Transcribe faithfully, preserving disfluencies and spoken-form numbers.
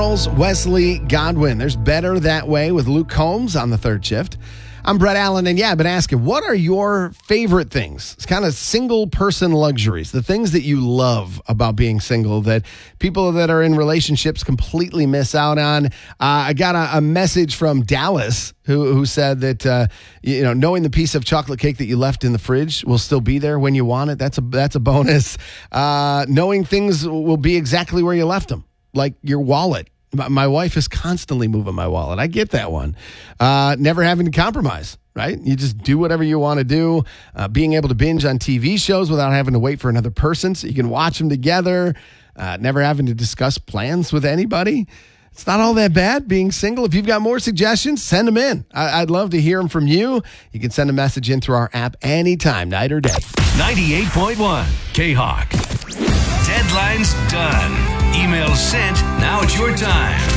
Charles Wesley Godwin. There's Better That Way with Luke Combs on the third shift. I'm Brett Allen, and yeah, I've been asking, what are your favorite things? It's kind of single-person luxuries, the things that you love about being single that people that are in relationships completely miss out on. Uh, I got a, a message from Dallas who, who said that, uh, you know, knowing the piece of chocolate cake that you left in the fridge will still be there when you want it, that's a, that's a bonus. Uh, knowing things will be exactly where you left them, like your wallet. My wife is constantly moving my wallet. I get that one. Uh, never having to compromise, right? You just do whatever you want to do. Uh, being able to binge on T V shows without having to wait for another person so you can watch them together. Uh, never having to discuss plans with anybody. It's not all that bad being single. If you've got more suggestions, send them in. I- I'd love to hear them from you. You can send a message in through our app anytime, night or day. ninety-eight point one K-Hawk. Deadline's done. Email sent. Now it's your time.